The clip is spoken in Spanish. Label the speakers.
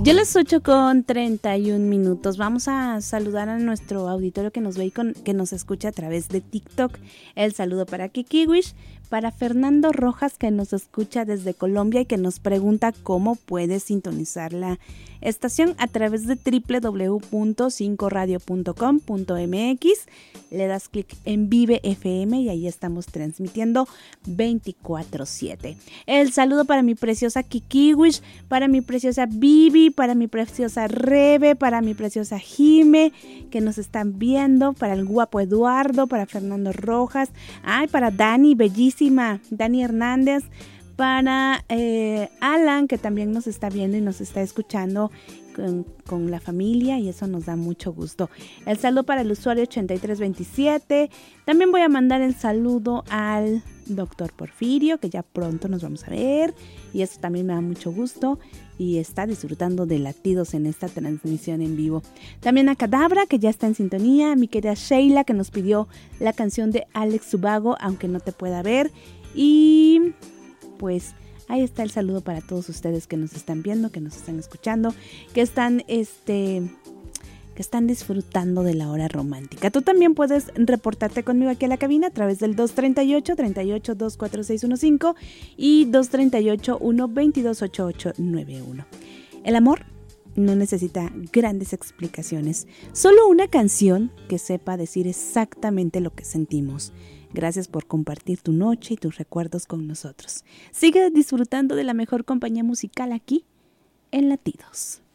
Speaker 1: Ya las 8:31. Vamos a saludar a nuestro auditorio que nos ve y que nos escucha a través de TikTok. El saludo para Kikiwish, para Fernando Rojas, que nos escucha desde Colombia y que nos pregunta cómo puede sintonizar la estación a través de www.5radio.com.mx. Le das clic en Vive FM y ahí estamos transmitiendo 24/7. El saludo para mi preciosa Kikiwish, para mi preciosa Vivi, para mi preciosa Rebe, para mi preciosa Jime, que nos están viendo, para el guapo Eduardo, para Fernando Rojas, para Dani, bellísima, Dani Hernández, para Alan, que también nos está viendo y nos está escuchando con la familia, y eso nos da mucho gusto. El saludo para el usuario 8327. También voy a mandar el saludo al doctor Porfirio, que ya pronto nos vamos a ver, y eso también me da mucho gusto, y está disfrutando de latidos en esta transmisión en vivo. También a Cadabra, que ya está en sintonía, a mi querida Sheila, que nos pidió la canción de Alex Subago, aunque no te pueda ver, y pues ahí está el saludo para todos ustedes que nos están viendo, que nos están escuchando, que están disfrutando de la hora romántica. Tú también puedes reportarte conmigo aquí a la cabina a través del 238-24615 y 238-122-8891. El amor no necesita grandes explicaciones, solo una canción que sepa decir exactamente lo que sentimos. Gracias por compartir tu noche y tus recuerdos con nosotros. Sigue disfrutando de la mejor compañía musical aquí en Latidos.